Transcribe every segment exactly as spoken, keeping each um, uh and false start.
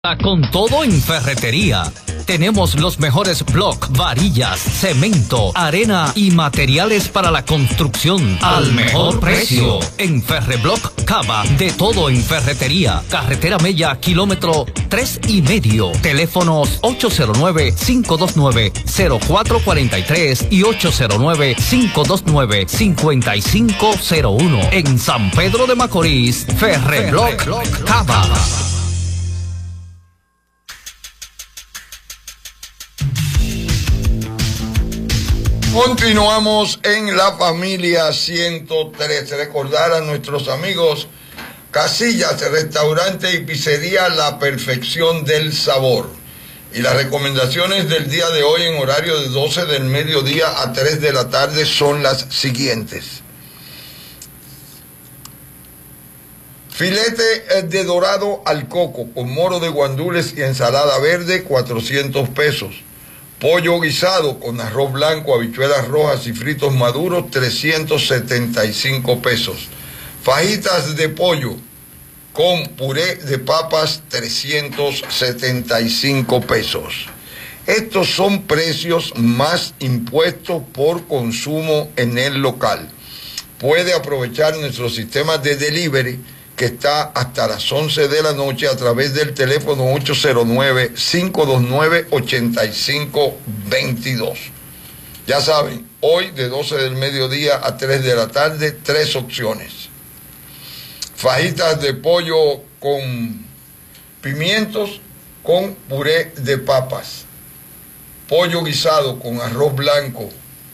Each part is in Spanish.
Con todo en ferretería. Tenemos los mejores bloques, varillas, cemento, arena y materiales para la construcción al mejor precio. En Ferreblock Cava, de todo en ferretería. Carretera Mella, kilómetro tres y medio. Teléfonos ocho cero nueve, cinco dos nueve, cero cuatro cuatro tres y ocho cero nueve, cinco dos nueve, cinco cinco cero uno. En San Pedro de Macorís, Ferreblock Cava. Continuamos en La Familia ciento tres. Recordar a nuestros amigos Casillas, restaurante y pizzería La Perfección del Sabor. Y las recomendaciones del día de hoy en horario de doce del mediodía a tres de la tarde son las siguientes. Filete de dorado al coco con moro de guandules y ensalada verde, cuatrocientos pesos. Pollo guisado con arroz blanco, habichuelas rojas y fritos maduros, trescientos setenta y cinco pesos. Fajitas de pollo con puré de papas, trescientos setenta y cinco pesos. Estos son precios más impuestos por consumo en el local. Puede aprovechar nuestro sistema de delivery que está hasta las once de la noche a través del teléfono ocho cero nueve, cinco dos nueve, ocho cinco dos dos. Ya saben, hoy de doce del mediodía a tres de la tarde, tres opciones. Fajitas de pollo con pimientos con puré de papas. Pollo guisado con arroz blanco.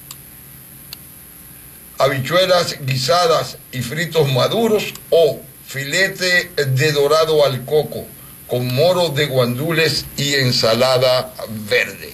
Habichuelas guisadas y fritos maduros o filete de dorado al coco con moro de guandules y ensalada verde.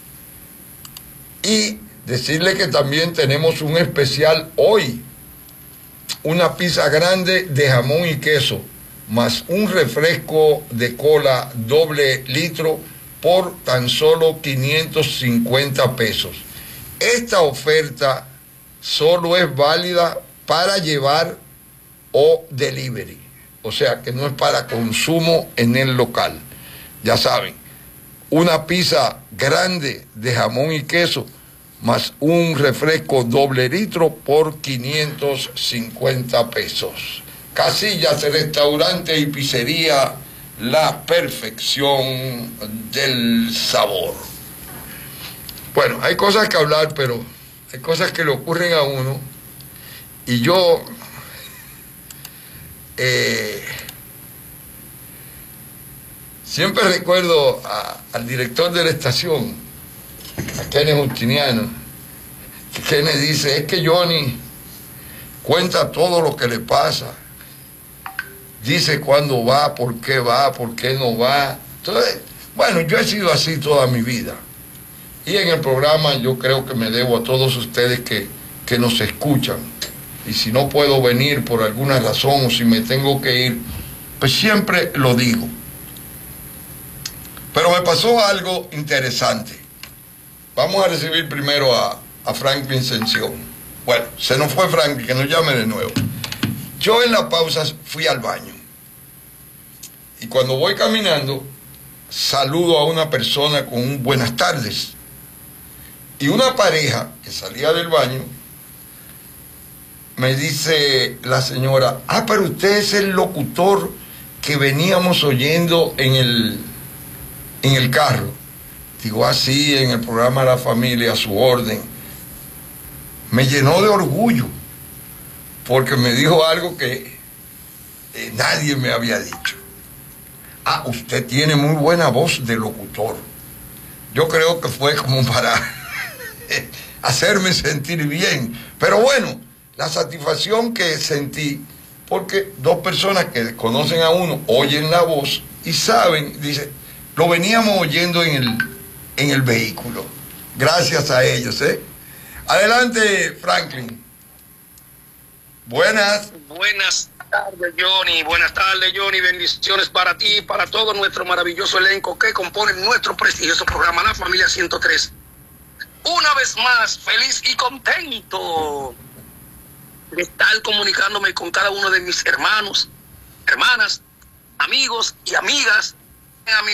Y decirle que también tenemos un especial hoy. Una pizza grande de jamón y queso, más un refresco de cola doble litro por tan solo quinientos cincuenta pesos. Esta oferta solo es válida para llevar o delivery, o sea que no es para consumo en el local. Ya saben, una pizza grande de jamón y queso más un refresco doble litro por quinientos cincuenta pesos. Casillas, restaurante y pizzería La Perfección del Sabor. Bueno, hay cosas que hablar, pero hay cosas que le ocurren a uno y yo Eh, siempre recuerdo a, al director de la estación, a Kenneth Justiniano, que Kenneth dice, es que Johnny cuenta todo lo que le pasa, dice cuándo va, por qué va, por qué no va. Entonces, bueno, yo he sido así toda mi vida y en el programa yo creo que me debo a todos ustedes que, que nos escuchan. Y si no puedo venir por alguna razón o si me tengo que ir, pues siempre lo digo. Pero me pasó algo interesante. Vamos a recibir primero a, a Franklin Sención. Bueno, se nos fue Franklin, que nos llame de nuevo. Yo en la pausa fui al baño. Y cuando voy caminando, saludo a una persona con un buenas tardes. Y una pareja que salía del baño, me dice la señora, ah, pero usted es el locutor que veníamos oyendo en el, en el carro. Digo, así, ah, en el programa La Familia, a su orden. Me llenó de orgullo, porque me dijo algo que eh, nadie me había dicho. Ah, usted tiene muy buena voz de locutor. Yo creo que fue como para hacerme sentir bien. Pero bueno, la satisfacción que sentí, porque dos personas que conocen a uno oyen la voz y saben, dice, lo veníamos oyendo en el, en el vehículo. Gracias a ellos, ¿eh? Adelante, Franklin. Buenas. Buenas tardes, Johnny. Buenas tardes, Johnny. Bendiciones para ti y para todo nuestro maravilloso elenco que compone nuestro prestigioso programa La Familia ciento tres. Una vez más, feliz y contento de estar comunicándome con cada uno de mis hermanos, hermanas, amigos y amigas a mi